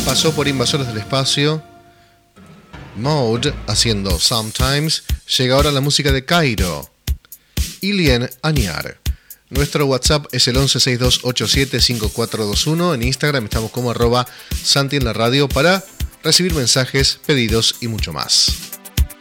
Pasó por Invasores del Espacio, Mode haciendo Sometimes. Llega ahora la música de Cairo, Ilian Añar. Nuestro WhatsApp es el 1162875421. En Instagram estamos como @Santi en la radio para recibir mensajes, pedidos y mucho más.